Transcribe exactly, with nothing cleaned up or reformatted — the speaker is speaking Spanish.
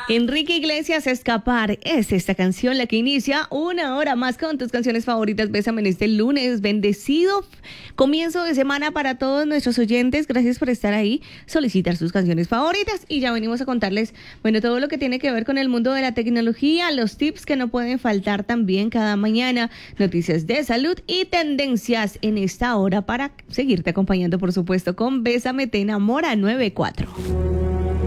Enrique Iglesias, Escapar, es esta canción la que inicia una hora más con tus canciones favoritas. Bésame en este lunes, bendecido comienzo de semana para todos nuestros oyentes. Gracias por estar ahí, solicitar sus canciones favoritas y ya venimos a contarles, bueno, todo lo que tiene que ver con el mundo de la tecnología, los tips que no pueden faltar también cada mañana, noticias de salud y tendencias en esta hora para seguirte acompañando, por supuesto, con Bésame te enamora noventa y cuatro.